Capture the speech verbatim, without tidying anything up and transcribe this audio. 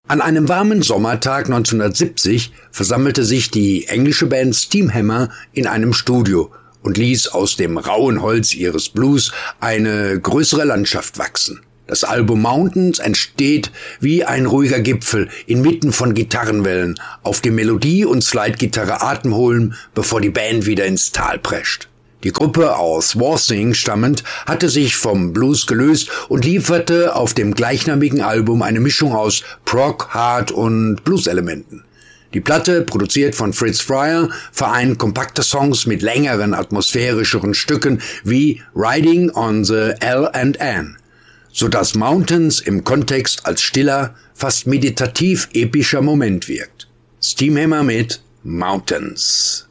An einem warmen Sommertag neunzehnhundertsiebzig versammelte sich die englische Band Steamhammer in einem Studio und ließ aus dem rauen Holz ihres Blues eine größere Landschaft wachsen. Das Album Mountains entsteht wie ein ruhiger Gipfel inmitten von Gitarrenwellen, auf dem Melodie und Slidegitarre Atem holen, bevor die Band wieder ins Tal prescht. Die Gruppe, aus Warsing stammend, hatte sich vom Blues gelöst und lieferte auf dem gleichnamigen Album eine Mischung aus Prog, Hard und Blues-Elementen. Die Platte, produziert von Fritz Fryer, vereint kompakte Songs mit längeren, atmosphärischeren Stücken wie Riding on the L and N, sodass Mountains im Kontext als stiller, fast meditativ epischer Moment wirkt. Steamhammer mit Mountains.